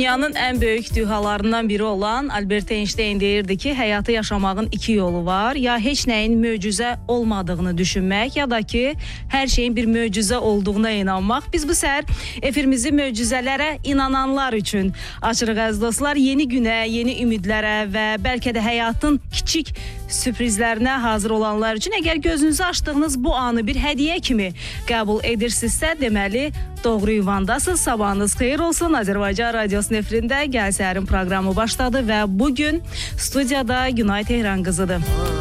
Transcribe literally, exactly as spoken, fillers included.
Dünyanın en büyük dühalarından biri olan Albert Einstein deyirdi ki, həyatı yaşamağın iki yolu var. Ya heç nəyin möcüzə olmadığını düşünmək, ya da ki, hər şeyin bir möcüzə olduğuna inanmaq. Biz bu səhər efirimizi möcüzələrə inananlar üçün açırıq əziz dostlar. Yeni günə, yeni ümidlərə və bəlkə də həyatın kiçik sürprizlərinə hazır olanlar üçün, əgər gözünüzü açdığınız bu anı bir hədiyyə kimi qəbul edirsinizsə, deməli doğru yuvandasınız. Sabahınız xeyir olsun. Azərbaycan Radiosunun efirində Gəl Səhərin proqramı başladı və bugün studiyada Günay Tehran qızıdır.